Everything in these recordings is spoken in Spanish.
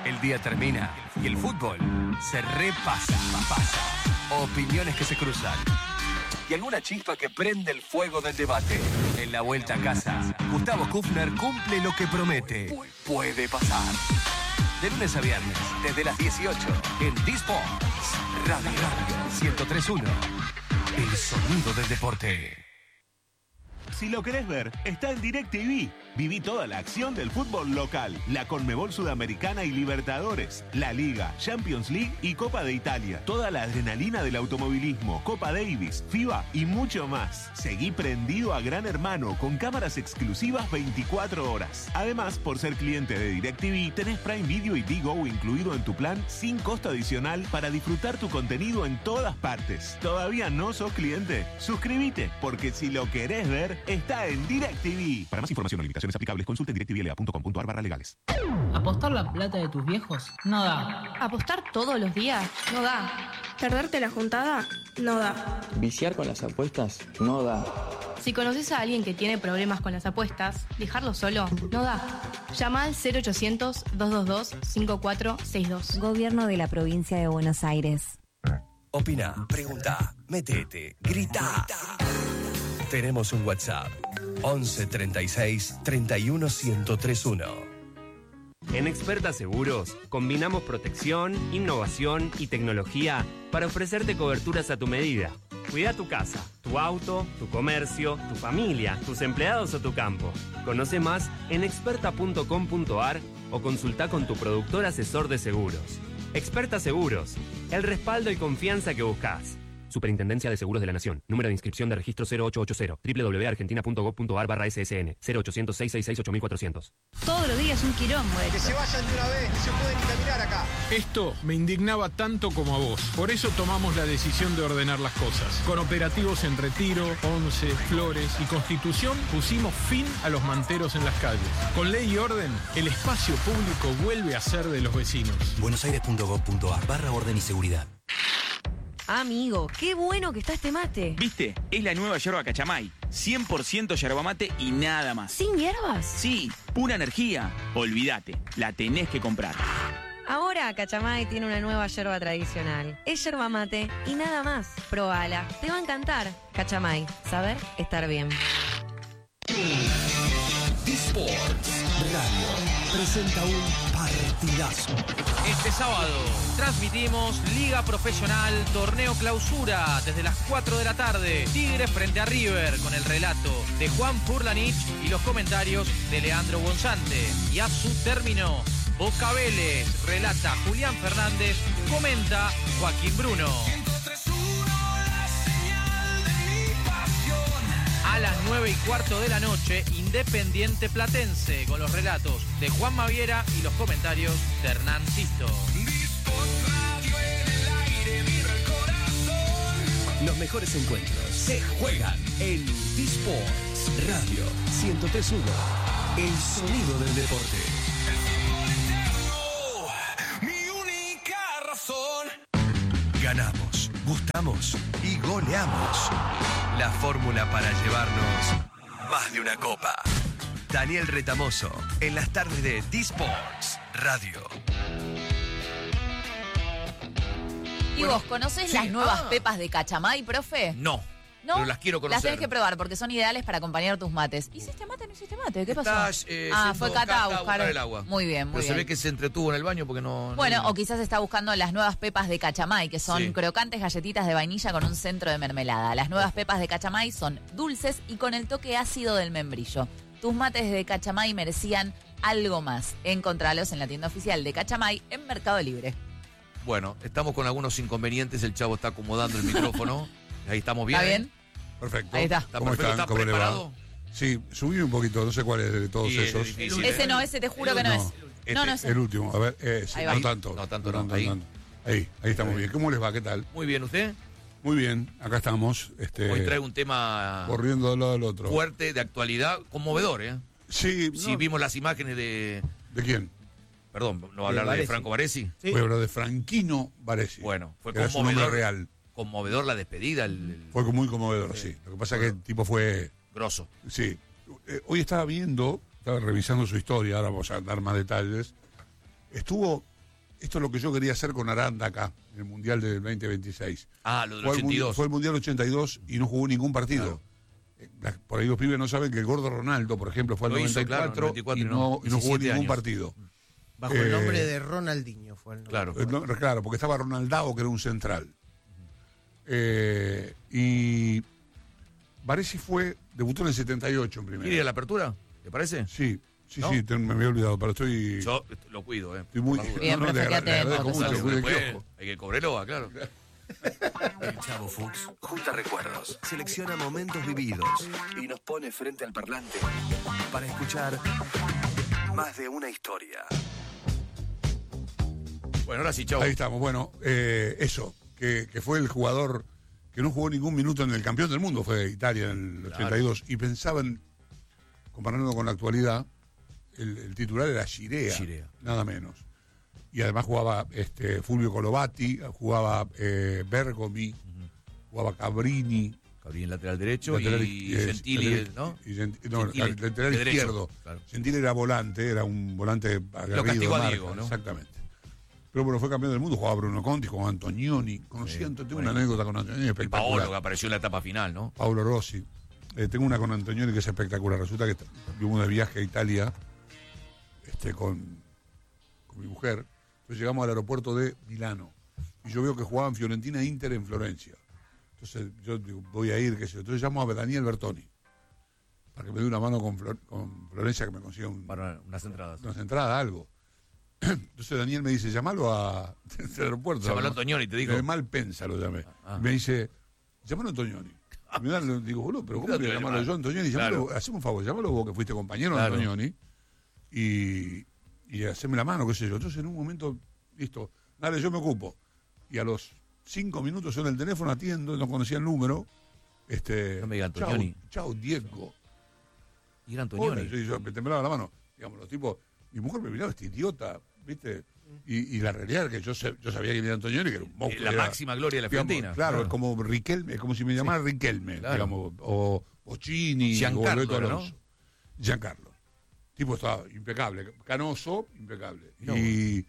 El día termina y el fútbol se repasa. Opiniones que se cruzan y alguna chispa que prende el fuego del debate. En la vuelta a casa, Gustavo Kufner cumple lo que promete. Puede pasar. De lunes a viernes, desde las 18, en D-Sports. Radio 103.1. El sonido del deporte. Si lo querés ver, está en DirecTV. Viví toda la acción del fútbol local, la Conmebol Sudamericana y Libertadores, la Liga, Champions League y Copa de Italia. Toda la adrenalina del automovilismo, Copa Davis, FIBA y mucho más. Seguí prendido a Gran Hermano con cámaras exclusivas 24 horas. Además, por ser cliente de DirecTV, tenés Prime Video y Digo incluido en tu plan sin costo adicional para disfrutar tu contenido en todas partes. ¿Todavía no sos cliente? Suscríbete, porque si lo querés ver, está en DirecTV. Para más información o limitaciones aplicables, consulte directvla.com.ar/legales. ¿Apostar la plata de tus viejos? No da. ¿Apostar todos los días? No da. ¿Perderte la juntada? No da. ¿Viciar con las apuestas? No da. Si conoces a alguien que tiene problemas con las apuestas, dejarlo solo no da. Llama al 0800-222-5462. Gobierno de la Provincia de Buenos Aires. Opina, pregunta, metete, grita. Tenemos un WhatsApp. 11 36 31 1031. En Experta Seguros, combinamos protección, innovación y tecnología para ofrecerte coberturas a tu medida. Cuida tu casa, tu auto, tu comercio, tu familia, tus empleados o tu campo. Conoce más en experta.com.ar o consulta con tu productor asesor de seguros. Experta Seguros, el respaldo y confianza que buscas. Superintendencia de Seguros de la Nación. Número de inscripción de registro 0880. www.argentina.gov.ar/ssn. 0800-666-8400. Todos los días un quilombo. Que se vayan de una vez, no se puede ni caminar acá. Esto me indignaba tanto como a vos. Por eso tomamos la decisión de ordenar las cosas. Con operativos en Retiro, Once, Flores y Constitución pusimos fin a los manteros en las calles. Con ley y orden, el espacio público vuelve a ser de los vecinos. buenosaires.gov.ar/orden y seguridad. Amigo, qué bueno que está este mate. ¿Viste? Es la nueva yerba Cachamay. 100% yerba mate y nada más. ¿Sin hierbas? Sí, pura energía. Olvídate, la tenés que comprar. Ahora Cachamay tiene una nueva yerba tradicional. Es yerba mate y nada más. Probala, te va a encantar. Cachamay, saber estar bien. D-Sports Radio presenta un partidazo. Este sábado transmitimos Liga Profesional Torneo Clausura desde las 4 de la tarde. Tigres frente a River con el relato de Juan Furlanich y los comentarios de Leandro Bonzante. Y a su término, Boca Vélez relata Julián Fernández, comenta Joaquín Bruno. A las 9:15 de la noche, Independiente Platense, con los relatos de Juan Maviera y los comentarios de Hernán Sisto. Los mejores encuentros se juegan en D-Sports Radio 103.1. El sonido del deporte. Mi única razón. Ganamos, gustamos y goleamos. La fórmula para llevarnos más de una copa. Daniel Retamoso, en las tardes de D-Sports Radio. ¿Y vos conocés las nuevas pepas de Cachamay, profe? No. ¿No? Pero las quiero conocer. Las tenés que probar porque son ideales para acompañar tus mates. ¿Hiciste mate o no hiciste mate? ¿Qué pasó? Fue Cata a buscar el agua. Muy bien, muy Pero bien. se ve que se entretuvo en el baño porque no... Bueno, no... o quizás está buscando las nuevas pepas de Cachamay, que son crocantes galletitas de vainilla con un centro de mermelada. Las nuevas pepas de Cachamay son dulces y con el toque ácido del membrillo. Tus mates de Cachamay merecían algo más. Encontralos en la tienda oficial de Cachamay en Mercado Libre. Bueno, estamos con algunos inconvenientes. El chavo está acomodando el micrófono. Ahí estamos bien. ¿Está bien? Perfecto. Ahí está. ¿Cómo están? ¿Está ¿Cómo le va? preparado? Sí, subí un poquito, no sé cuál es de todos esos. Ese no, ese te juro que no es. No, no es. El último, a ver, Ahí va. no tanto. No tanto, no. Ahí. Ahí estamos bien. ¿Cómo les va? ¿Qué tal? Muy bien, ¿usted? Muy bien, acá estamos. Hoy trae un tema... corriendo de un lado al otro. Fuerte, de actualidad, conmovedor, ¿eh? Sí. Si vimos las imágenes de... ¿De quién? Perdón, ¿no va a hablar de Franco Baresi? Sí. Voy a hablar de Franquino Baresi. Bueno, fue era su nombre real. Conmovedor la despedida. Fue muy conmovedor, sí. Lo que pasa es que el tipo fue... grosso. Sí. Hoy estaba revisando su historia, ahora vamos a dar más detalles. Estuvo esto es lo que yo quería hacer con Aranda acá, en el Mundial del 2026. Ah, lo del 82. Fue el Mundial 82 y no jugó ningún partido. Claro. Por ahí los pibes no saben que el gordo Ronaldo, por ejemplo, fue al 94, y no jugó ningún partido. Bajo el nombre de Ronaldinho fue el nombre. Claro, porque estaba Ronaldao, que era un central. Y Baresi debutó en el 78 en primera. ¿Quiere ir a la apertura? ¿Te parece? Sí, ¿No? me había olvidado, pero estoy... Yo lo cuido, Estoy muy... Bien, hay que Cobreloa, claro. El Chavo Fuchs junta recuerdos, selecciona momentos vividos y nos pone frente al parlante para escuchar más de una historia. Bueno, ahora sí, Chavo. Ahí estamos, bueno, eso, que fue el jugador que no jugó ningún minuto en el campeón del mundo, fue Italia en el 82, y pensaban, comparando con la actualidad, el titular era Scirea, nada menos. Y además jugaba Fulvio Colovati, jugaba Bergomi, jugaba Cabrini. Cabrini lateral derecho y Gentili, ¿no? Lateral izquierdo. Claro. Gentili era volante, era un volante aguerrido. Lo castigó a Diego, ¿no? Exactamente. Pero bueno, fue campeón del mundo, jugaba Bruno Conti, jugaba Antonioni. Tengo una anécdota con Antonioni espectacular. Paolo, que apareció en la etapa final, ¿no? Paolo Rossi. Tengo una con Antonioni que es espectacular. Resulta que vimos de viaje a Italia con mi mujer. Entonces llegamos al aeropuerto de Milano y yo veo que jugaban Fiorentina e Inter en Florencia. Entonces yo digo, voy a ir, qué sé yo. Entonces llamo a Daniel Bertoni para que me dé una mano con Florencia, que me consiga unas entradas. Unas entradas, algo. Entonces Daniel me dice, llámalo a este aeropuerto. Llámalo a Antonioni, te digo. Malpensa lo llamé. Me dice, llámalo a Antonioni. Digo, boludo, pero ¿cómo voy a llamarlo yo a Antonioni? Claro. Hacemos un favor, llámalo vos que fuiste compañero de Antonioni y hacerme la mano, qué sé yo. Entonces en un momento, listo, dale, yo me ocupo. Y a los 5 minutos yo en el teléfono atiendo, no conocía el número. No me diga Antonioni. Chao, Diego. Y era Antonioni. Yo me temblaba la mano. Digamos, los tipos, mi mujer me miraba, este idiota, ¿viste? Y la realidad es que yo sabía que era Antonioni, que era un monstruo. La máxima gloria de la Fiorentina. Claro, es como Riquelme, es como si me llamara Riquelme, digamos, o Chini, Giancarlo, o ¿no? Giancarlo. Tipo estaba impecable, canoso, impecable. No, y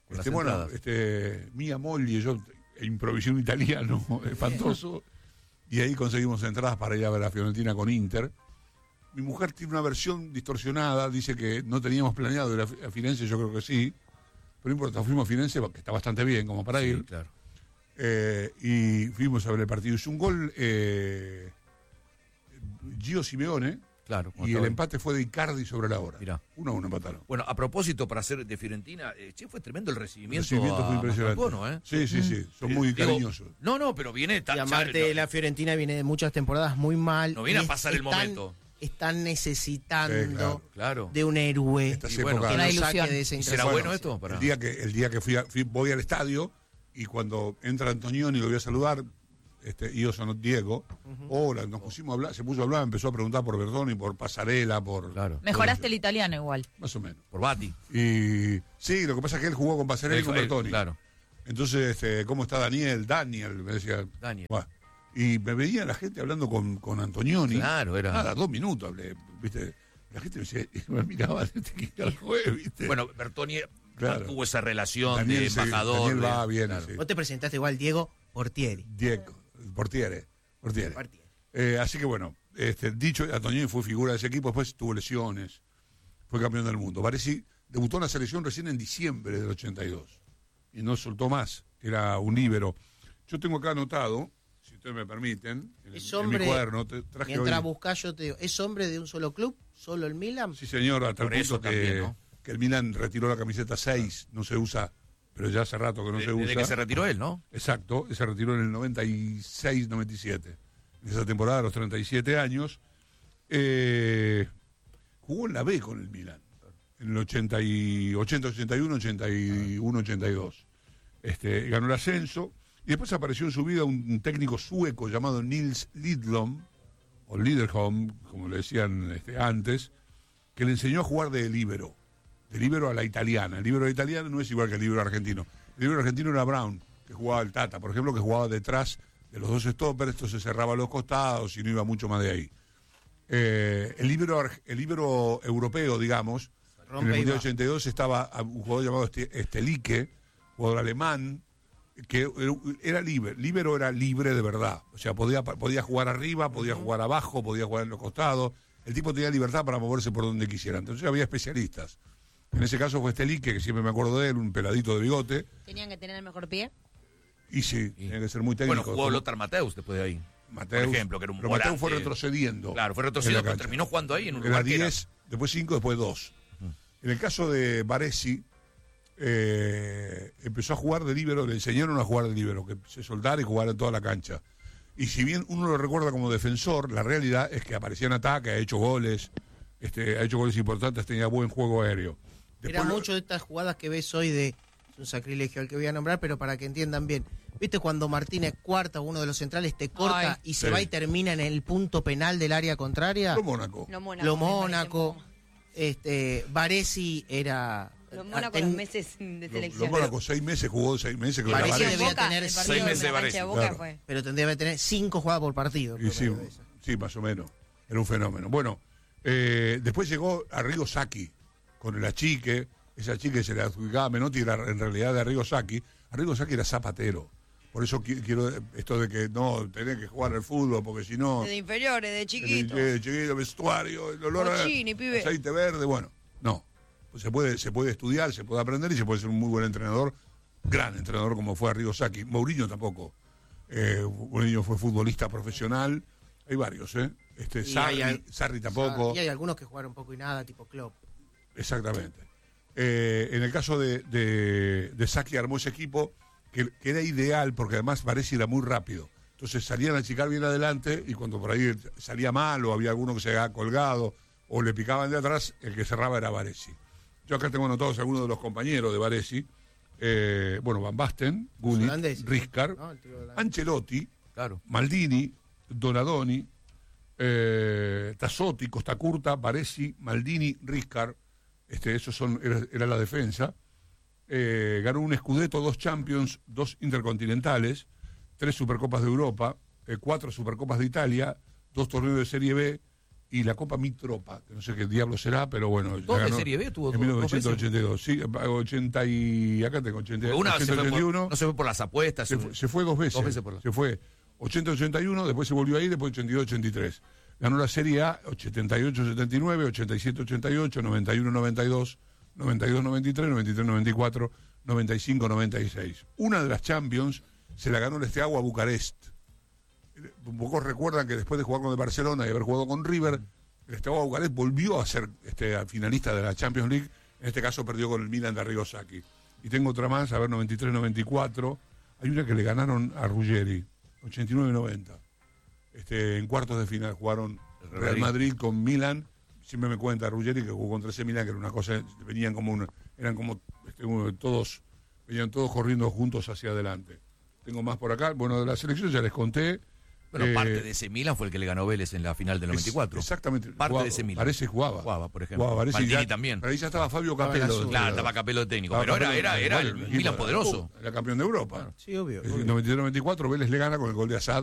Mia Moglie, yo improvisé un italiano espantoso, y ahí conseguimos entradas para ir a ver a Fiorentina con Inter. Mi mujer tiene una versión distorsionada, dice que no teníamos planeado ir a Firenze, yo creo que sí, pero no importa, fuimos a Firenze, que está bastante bien como para ir. Claro. Y fuimos a ver el partido. Hizo un gol Gio Simeone. Claro, y el empate fue de Icardi sobre la hora. Mirá. 1-1 empataron. Bueno, a propósito, para ser de Fiorentina, fue tremendo el recibimiento. El recibimiento fue impresionante. Mastrobuono, Sí, son muy cariñosos. No, pero viene tan... Y aparte la Fiorentina viene de muchas temporadas muy mal. No viene a pasar el momento. Están necesitando claro. de un héroe. Que no saque de esa ¿Será bueno esto? El día que voy al estadio y cuando entra Antonioni lo voy a saludar, y yo soy Diego. Hola, nos pusimos a hablar, se puso a hablar, empezó a preguntar por Bertoni, por Pasarela, por... Claro. Mejoraste el italiano igual. Más o menos. Por Bati. Y sí, lo que pasa es que él jugó con Pasarela y con Bertoni. Claro. Entonces, ¿cómo está Daniel? Daniel, me decía. Daniel. Bueno, y me veía la gente hablando con Antonioni. Claro, era... Nada, 2 minutos hablé, ¿viste? La gente me miraba, ¿qué juez, viste? Bueno, Bertoni tuvo esa relación Daniel, de embajador. Daniel va bien, claro. sí. Vos te presentaste igual, Diego Portieri. Portiere. Así que bueno, dicho, Antonioni fue figura de ese equipo, después tuvo lesiones, fue campeón del mundo. Baresi debutó en la selección recién en diciembre del 82 y no soltó más, era un líbero. Yo tengo acá anotado, si ustedes me permiten, en mi cuaderno, mientras buscás yo te digo, ¿es hombre de un solo club? ¿Solo el Milan? Sí, señor, hasta Por el punto también, que el Milan retiró la camiseta 6, no se usa, pero ya hace rato que no se usa. Desde que se retiró él, ¿no? Exacto, se retiró en el 96-97. En esa temporada, a los 37 años. Jugó en la B con el Milan. En el 80-81, 81-82. Ganó el ascenso. Y después apareció en su vida un técnico sueco llamado Nils Lidholm, o Liderholm, como le decían antes, que le enseñó a jugar de líbero. De líbero a la italiana. El líbero italiano no es igual que el líbero argentino. El líbero argentino era Brown, que jugaba el Tata, por ejemplo, que jugaba detrás de los dos stoppers, esto se cerraba a los costados y no iba mucho más de ahí. El líbero europeo, digamos, en el Mundial 82 estaba un jugador llamado Estelique, jugador alemán, que era libre. Líbero era libre de verdad. O sea, podía jugar arriba, podía jugar abajo, podía jugar en los costados. El tipo tenía libertad para moverse por donde quisiera. Entonces había especialistas. En ese caso fue Stelique, que siempre me acuerdo de él, un peladito de bigote. ¿Tenían que tener el mejor pie? Y sí, tenía que ser muy técnico. Bueno, jugó Lothar Matthäus después de ahí. Matthäus, por ejemplo, que era un pero volante. Matthäus fue retrocediendo. Claro, fue retrocediendo, pero terminó jugando ahí en un Era lugar que 10, después 5, después 2. En el caso de Baresi, empezó a jugar de líbero, le enseñaron a jugar de líbero, que se soldara y jugara en toda la cancha. Y si bien uno lo recuerda como defensor, la realidad es que aparecía en ataque, ha hecho goles importantes, tenía buen juego aéreo. Era mucho de estas jugadas que ves hoy de... Es un sacrilegio al que voy a nombrar, pero para que entiendan bien. ¿Viste cuando Martínez Cuarta, uno de los centrales, te corta y se va y termina en el punto penal del área contraria? Lo Mónaco. Lo Mónaco. Baresi era... Lo Mónaco los meses de selección. Lo Mónaco 6 meses, jugó 6 meses. Baresi debía tener 6 meses de Baresi. Claro. Pero tendría que tener 5 jugadas por partido. Y sí, más o menos. Era un fenómeno. Bueno, después llegó Arrigo Sacchi con el achique. Esa chica se le adjudicaba a Menotti, era en realidad de Arrigo Sacchi. Arrigo Sacchi era zapatero. Por eso quiero esto de que no tenés que jugar al fútbol, porque si no... De inferiores, de chiquito. Chiquito, vestuario, el olor a aceite verde, bueno. No, pues se puede estudiar, se puede aprender y se puede ser un muy buen entrenador, gran entrenador como fue Arrigo Sacchi. Mourinho tampoco. Mourinho fue futbolista profesional. Hay varios, Sarri tampoco. Y hay algunos que jugaron poco y nada, tipo Klopp. Exactamente. En el caso de Sacchi armó ese equipo que era ideal porque además Baresi era muy rápido. Entonces salían a achicar bien adelante y cuando por ahí salía mal o había alguno que se había colgado o le picaban de atrás, el que cerraba era Baresi. Yo acá tengo anotados algunos de los compañeros de Baresi. Van Basten, Gullit, Rijkaard, Ancelotti, Maldini, Donadoni, Tassotti, Costa Curta, Baresi, Maldini, Rijkaard. Era la defensa. Ganó un Scudetto, 2 Champions, 2 Intercontinentales, 3 Supercopas de Europa, 4 Supercopas de Italia, 2 torneos de Serie B y la Copa Mitropa, que no sé qué diablo será, pero bueno. ¿2 de Serie B tuvo? En 1982, sí, 80 y... Acá tengo 80, una 81. No se fue por las apuestas. Se fue 2 veces. 2 veces por Se fue 80-81, después se volvió ahí, después 82-83. Ganó la Serie A 88-79, 87-88, 91-92, 92-93, 93-94, 95-96. Una de las Champions se la ganó el Steaua Bucarest. Pocos recuerdan que después de jugar con el Barcelona y haber jugado con River, el Steaua Bucarest volvió a ser finalista de la Champions League. En este caso perdió con el Milan de Arrigo Sacchi. Y tengo otra más, 93-94. Hay una que le ganaron a Ruggeri, 89-90. En cuartos de final jugaron Real Madrid con Milan. Siempre me cuenta Ruggeri que jugó contra ese Milan, que era una cosa, venían todos corriendo juntos hacia adelante. Tengo más por acá. Bueno, de la selección ya les conté. Bueno, parte de ese Milan fue el que le ganó Vélez en la final del 94. Exactamente. Parte de ese Milan. Parece jugaba. Jugaba, por ejemplo. Maldini también. Pero ahí ya estaba Fabio Capello. Claro, estaba Capello de técnico. Pero era el Milan poderoso. Era campeón de Europa. Sí, obvio. En el 93-94 Vélez le gana con el gol de Assad.